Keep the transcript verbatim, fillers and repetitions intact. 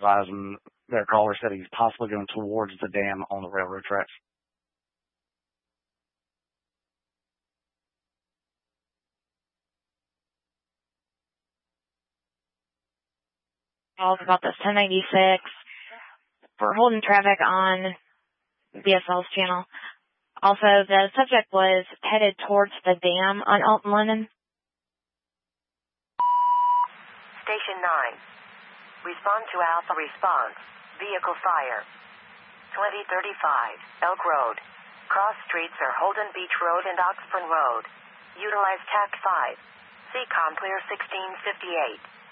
advising their caller said he's possibly going towards the dam on the railroad tracks. Calls about this ten ninety-six. We're holding traffic on B S L's channel. Also, the subject was headed towards the dam on Alton London. Station nine. Respond to Alpha Response. Vehicle fire. twenty thirty-five, Elk Road. Cross streets are Holden Beach Road and Oxford Road. Utilize T A C five. C COM clear sixteen fifty-eight.